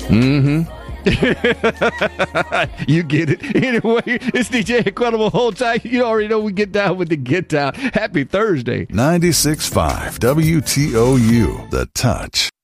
Mm-hmm. You get it. Anyway, it's DJ Incredible. Hold tight. You already know we get down with the Get Down. Happy Thursday. 96.5 WTOU, The Touch.